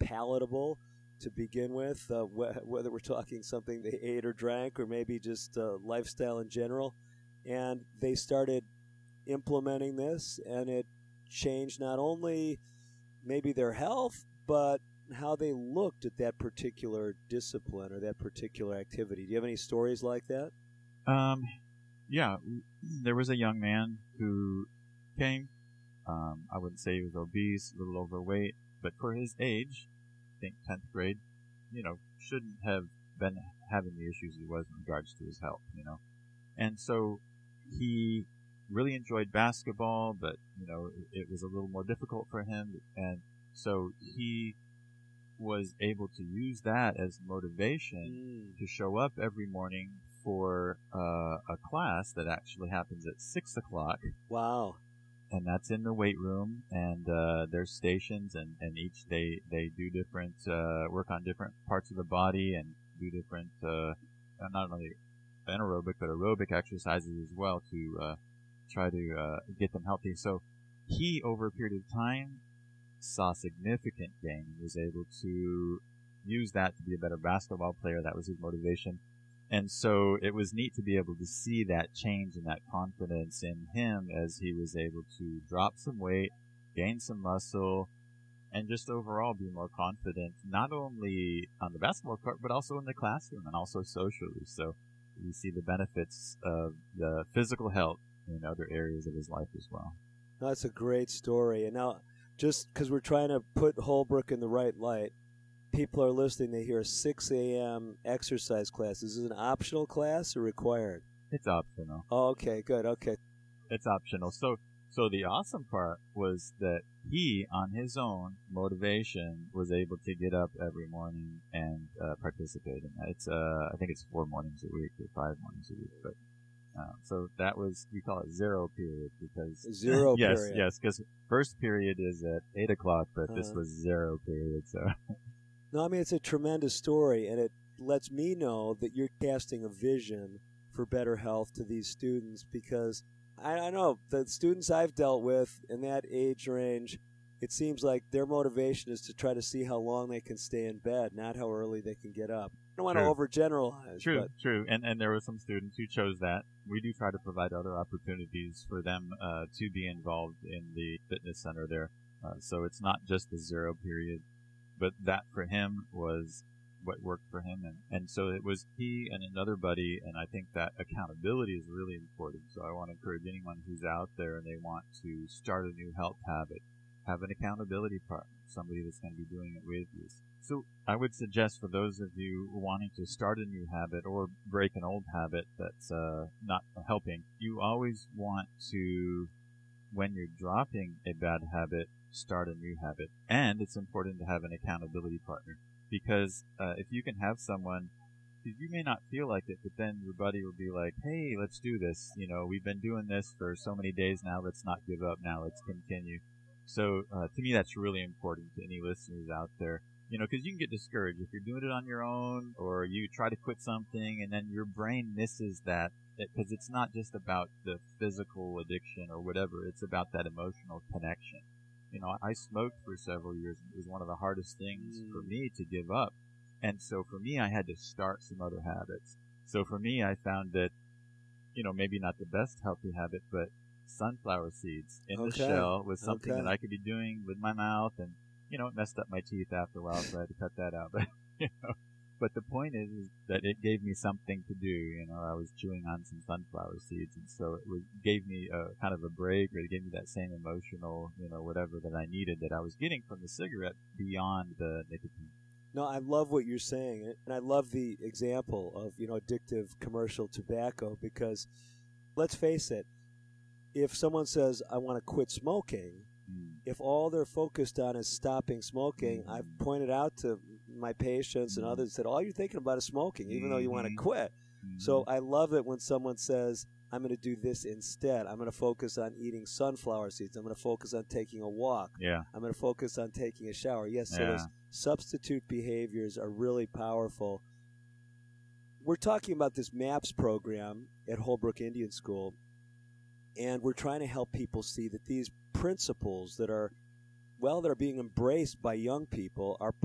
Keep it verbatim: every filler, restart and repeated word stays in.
palatable to begin with, uh, wh- whether we're talking something they ate or drank or maybe just uh, lifestyle in general. And they started implementing this, and it changed not only maybe their health, but how they looked at that particular discipline or that particular activity. Do you have any stories like that? Um, yeah, there was a young man who came. Um, I wouldn't say he was obese, a little overweight, but for his age, I think tenth grade, you know, shouldn't have been having the issues he was in regards to his health, you know. And so he really enjoyed basketball, but, you know, it, it was a little more difficult for him. And so he was able to use that as motivation Mm. to show up every morning for uh, a class that actually happens at six o'clock. Wow. And that's in the weight room, and uh, there's stations, and, and each day they do different, uh, work on different parts of the body and do different, uh, not only anaerobic, but aerobic exercises as well to uh, try to uh, get them healthy. So he, over a period of time, saw significant gain and was able to use that to be a better basketball player. That was his motivation. And so it was neat to be able to see that change and that confidence in him as he was able to drop some weight, gain some muscle, and just overall be more confident, not only on the basketball court, but also in the classroom and also socially. So we see the benefits of the physical health in other areas of his life as well. That's a great story. And now, just because we're trying to put Holbrook in the right light, people are listening, they hear a six a.m. exercise class. Is it an optional class or required? It's optional. Oh, okay, good, okay. It's optional. So so the awesome part was that he, on his own motivation, was able to get up every morning and uh, participate in that. It's, uh, I think it's four mornings a week or five mornings a week. But uh, so that was, we call it zero period because... Zero yes, period. Yes, because first period is at eight o'clock, but uh, this was zero period, so... No, I mean, it's a tremendous story, and it lets me know that you're casting a vision for better health to these students because I don't know, the students I've dealt with in that age range, it seems like their motivation is to try to see how long they can stay in bed, not how early they can get up. I don't want True. to overgeneralize. True, but true. And, and there were some students who chose that. We do try to provide other opportunities for them uh, to be involved in the fitness center there. Uh, so it's not just the zero period. But that for him was what worked for him. And, and so it was he and another buddy, and I think that accountability is really important. So I want to encourage anyone who's out there and they want to start a new health habit, have an accountability partner, somebody that's going to be doing it with you. So I would suggest for those of you wanting to start a new habit or break an old habit that's uh, not helping, you always want to, when you're dropping a bad habit, start a new habit. And it's important to have an accountability partner because uh, if you can have someone, you may not feel like it, but then your buddy will be like, hey, let's do this. You know, we've been doing this for so many days now. Let's not give up now. Let's continue. So uh, to me, that's really important to any listeners out there. You know, because you can get discouraged if you're doing it on your own or you try to quit something and then your brain misses that because it's not just about the physical addiction or whatever. It's about that emotional connection. You know, I smoked for several years. It was one of the hardest things mm. for me to give up. And so for me, I had to start some other habits. So for me, I found that, you know, maybe not the best healthy habit, but sunflower seeds in okay. the shell was something okay. that I could be doing with my mouth. And, you know, it messed up my teeth after a while, so I had to cut that out. But, you know, but the point is, is that it gave me something to do. You know, I was chewing on some sunflower seeds, and so it was, gave me a kind of a break, or it gave me that same emotional, you know, whatever that I needed that I was getting from the cigarette beyond the nicotine. No, I love what you're saying, and I love the example of, you know, addictive commercial tobacco because, let's face it, if someone says, I want to quit smoking, mm. if all they're focused on is stopping smoking, mm. I've pointed out to my patients mm. and others that all you're thinking about is smoking, even mm-hmm. though you want to quit. Mm-hmm. So I love it when someone says, I'm going to do this instead. I'm going to focus on eating sunflower seeds. I'm going to focus on taking a walk. Yeah. I'm going to focus on taking a shower. Yes, so yeah. those substitute behaviors are really powerful. We're talking about this MAPS program at Holbrook Indian School, and we're trying to help people see that these principles that are, well, that are being embraced by young people are